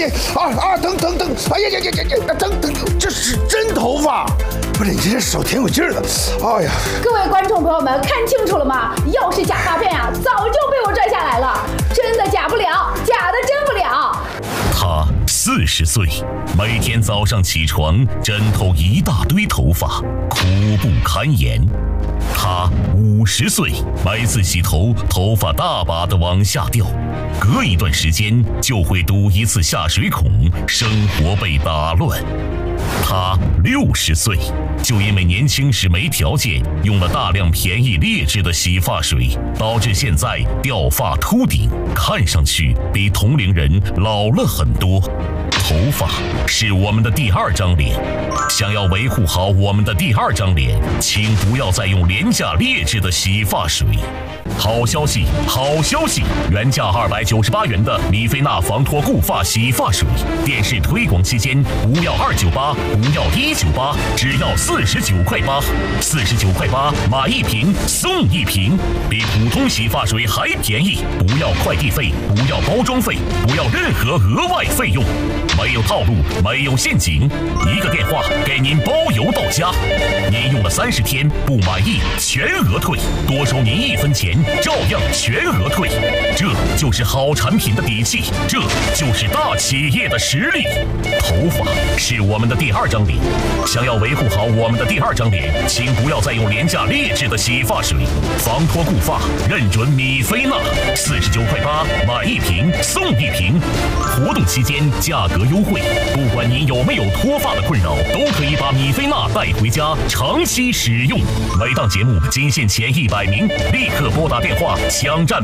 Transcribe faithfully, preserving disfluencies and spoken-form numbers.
呀啊啊！等等等，哎呀呀呀呀呀！等等，这是真头发，不是你这手挺有劲儿的。哎呀， 各位观众朋友们，看清楚了吗？要是假发片啊，早就被我拽下来了。真的假不了，假的真不了。 他四十岁，每天早上起床，枕头一大堆头发，苦不堪言。他五十岁，每次洗头，头发大把的往下掉，隔一段时间就会堵一次下水孔，生活被打乱。他六十岁，就因为年轻时没条件，用了大量便宜劣质的洗发水，导致现在掉发秃顶，看上去比同龄人老了很多。头发是我们的第二张脸，想要维护好我们的第二张脸，请不要再用廉价劣质的洗发水。好消息，好消息！原价二百九十八元的米菲娜防脱固发洗发水，电视推广期间不要二九八，不要一九八，只要四十九块八，四十九块八买一瓶送一瓶，比普通洗发水还便宜。不要快递费，不要包装费，不要任何额外费用，没有套路，没有陷阱，一个电话给您包邮到家。您用了三十天不满意，全额退，多收您一分钱。照样全额退，这就是好产品的底气，这就是大企业的实力。头发是我们的第二张脸，想要维护好我们的第二张脸，请不要再用廉价劣质的洗发水，防脱固发认准米菲娜，四十九块八买一瓶送一瓶，活动期间价格优惠，不管您有没有脱发的困扰，都可以把米菲娜带回家长期使用。每档节目仅限前一百名，立刻拨打电话抢占